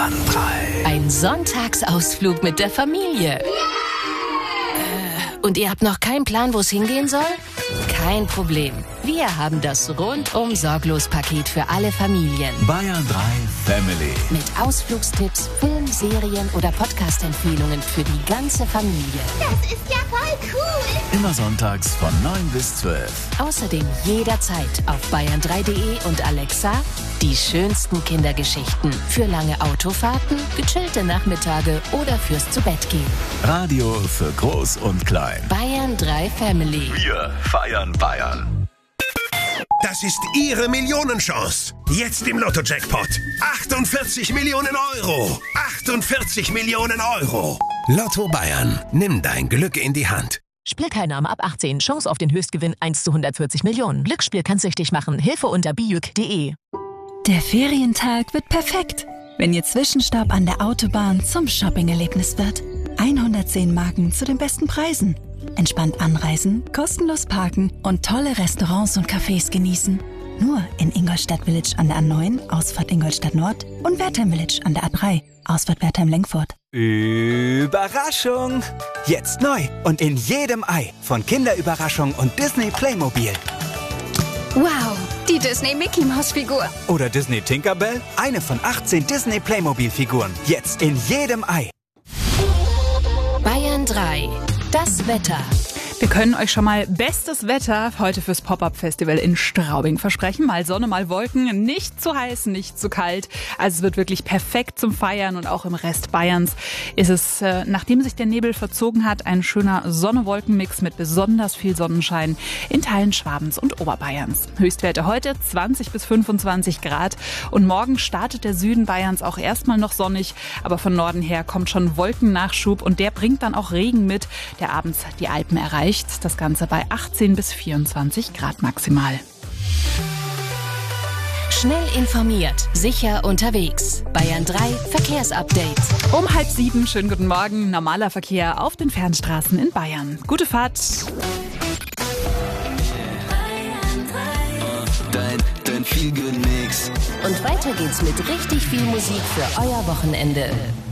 Bayern 3. Ein Sonntagsausflug mit der Familie. Und ihr habt noch keinen Plan, wo es hingehen soll? Kein Problem. Wir haben das rundum sorglos Paket für alle Familien. Bayern 3 Family. Mit Ausflugstipps, Film, Serien oder Podcast-Empfehlungen für die ganze Familie. Das ist ja voll cool. Immer sonntags von 9 bis 12. Außerdem jederzeit auf bayern3.de und Alexa die schönsten Kindergeschichten. Für lange Autofahrten, gechillte Nachmittage oder fürs Zubettgehen. Radio für Groß und Klein. Bayern 3 Family. Wir feiern Bayern. Das ist Ihre Millionenchance. Jetzt im Lotto-Jackpot. 48 Millionen Euro. 48 Millionen Euro. Lotto Bayern. Nimm dein Glück in die Hand. Spielteilnahme ab 18. Chance auf den Höchstgewinn 1 zu 140 Millionen. Glücksspiel kann süchtig machen. Hilfe unter bijuk.de. Der Ferientag wird perfekt, wenn Ihr Zwischenstopp an der Autobahn zum Shopping-Erlebnis wird. 110 Marken zu den besten Preisen. Entspannt anreisen, kostenlos parken und tolle Restaurants und Cafés genießen. Nur in Ingolstadt Village an der A9, Ausfahrt Ingolstadt Nord und Wertheim Village an der A3, Ausfahrt Wertheim-Lenkfurt. Überraschung! Jetzt neu und in jedem Ei von Kinderüberraschung und Disney Playmobil. Wow, die Disney-Mickey-Maus-Figur. Oder Disney Tinkerbell, eine von 18 Disney Playmobil-Figuren. Jetzt in jedem Ei. Bayern 3. Das Wetter. Wir können euch schon mal bestes Wetter heute fürs Pop-Up-Festival in Straubing versprechen. Mal Sonne, mal Wolken, nicht zu heiß, nicht zu kalt. Also es wird wirklich perfekt zum Feiern und auch im Rest Bayerns ist es, nachdem sich der Nebel verzogen hat, ein schöner Sonne-Wolken-Mix mit besonders viel Sonnenschein in Teilen Schwabens und Oberbayerns. Höchstwerte heute 20 bis 25 Grad und morgen startet der Süden Bayerns auch erstmal noch sonnig, aber von Norden her kommt schon Wolkennachschub und der bringt dann auch Regen mit, der abends die Alpen erreicht. Das Ganze bei 18 bis 24 Grad maximal. Schnell informiert, sicher unterwegs. Bayern 3 Verkehrsupdate. Um 6:30, schönen guten Morgen, normaler Verkehr auf den Fernstraßen in Bayern. Gute Fahrt. Dein Feel-Good-Mix. Und weiter geht's mit richtig viel Musik für euer Wochenende.